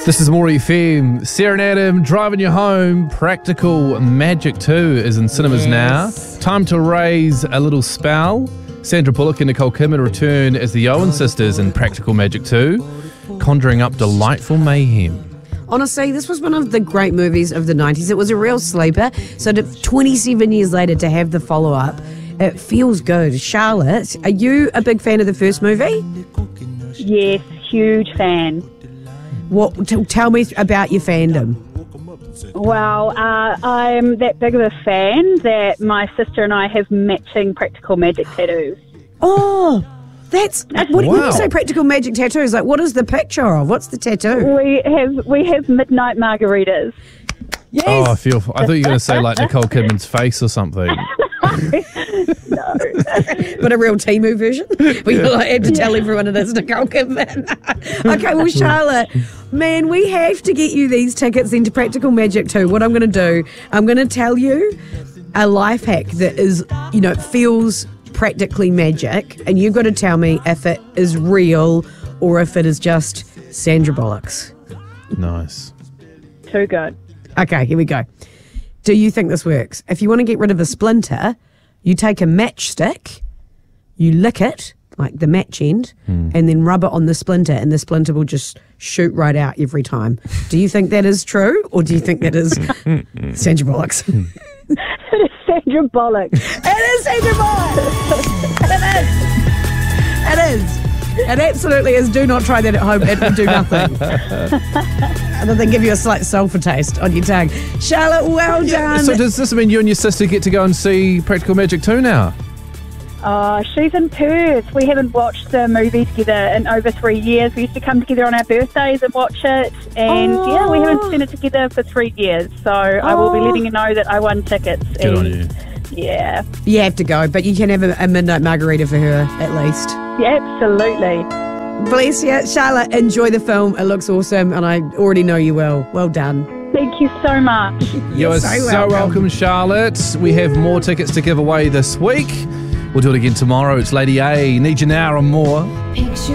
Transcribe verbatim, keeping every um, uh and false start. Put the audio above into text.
This is More F M. Sarah and Adam driving you home. Practical Magic two is in cinemas Yes. now. Time to raise a little spell. Sandra Bullock and Nicole Kidman return as the Owen sisters in Practical Magic two, conjuring up delightful mayhem. Honestly, this was one of the great movies of the nineties. It was a real sleeper. So to twenty-seven years later to have the follow-up, it feels good. Charlotte, are you a big fan of the first movie? Yes, huge fan. What? T- tell me about your fandom. Well, uh, I'm that big of a fan that my sister and I have matching Practical Magic tattoos. Oh, that's what, when Wow. you say practical magic tattoos. Like, what is the picture of? What's the tattoo? We have we have midnight margaritas. Yes. Oh, I feel. I thought you were going to say like Nicole Kidman's face or something. But a real Temu version? We like, have to tell everyone it is Nicole Kidman. Okay, well, Charlotte, man, we have to get you these tickets into Practical Magic two. What I'm going to do, I'm going to tell you a life hack that is, you know, feels practically magic, and you've got to tell me if it is real or if it is just Sandra Bullock's. Nice. Too good. Okay, here we go. Do you think this works? If you want to get rid of a splinter, you take a matchstick, you lick it, like the match end, and then rub it on the splinter, and the splinter will just shoot right out every time. Do you think that is true, or do you think that is Sandra Bullock's? It is Sandra Bullock. It is Sandra Bullock! It is! It is! It absolutely is. Do not try that at home. It will do nothing. Other than give you a slight sulphur taste on your tongue. Charlotte, well done. So does this mean you and your sister get to go and see Practical Magic two now? Uh, she's in Perth. We haven't watched the movie together in over three years. We used to come together on our birthdays and watch it. And Oh. yeah, we haven't seen it together for three years. So I will be letting you know that I won tickets. Good and on you. Yeah, You have to go, but you can have a, a midnight margarita for her at least. yeah, absolutely. Bless you. Charlotte, enjoy the film. It looks awesome, and I already know you will. Well done. Thank you so much. You are so so welcome. welcome, Charlotte. We have more tickets to give away this week. We'll do it again tomorrow. It's Lady A. Need You Now and more.